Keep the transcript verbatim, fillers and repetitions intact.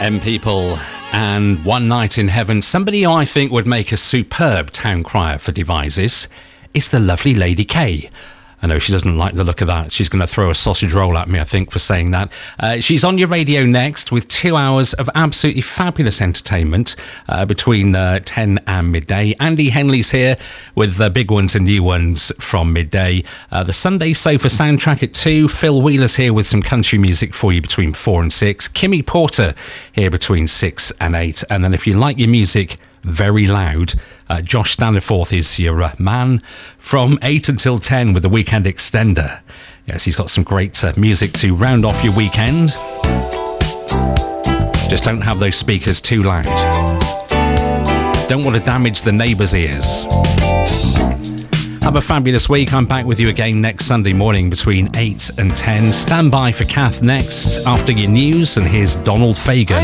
M People and One Night in Heaven. Somebody I think would make a superb town crier for Devizes is the lovely Lady K. I know she doesn't like the look of that. She's going to throw a sausage roll at me, I think, for saying that. Uh, she's on your radio next with two hours of absolutely fabulous entertainment uh, between uh, ten and midday. Andy Henley's here with the big ones and new ones from midday. Uh, the Sunday Sofa soundtrack at two. Phil Wheeler's here with some country music for you between four and six. Kimmy Porter here between six and eight. And then if you like your music very loud, uh, Josh Staniforth is your uh, man from eight until ten with the Weekend Extender. Yes, he's got some great uh, music to round off your weekend. Just don't have those speakers too loud. Don't want to damage the neighbours' ears. Have a fabulous week. I'm back with you again next Sunday morning between eight and ten. Stand by for Kath next after your news, and here's Donald Fagen.